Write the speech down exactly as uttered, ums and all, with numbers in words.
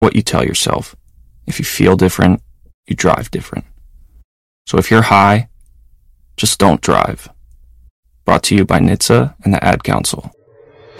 what you tell yourself. If you feel different, you drive different. So if you're high, just don't drive. Brought to you by N H T S A and the Ad Council.